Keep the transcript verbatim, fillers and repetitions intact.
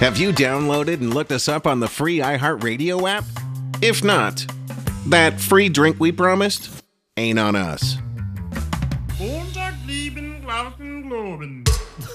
Have you downloaded and looked us up on the free iHeartRadio app? If not, that free drink we promised ain't on us. Montag, lieben, Glauben, Globen.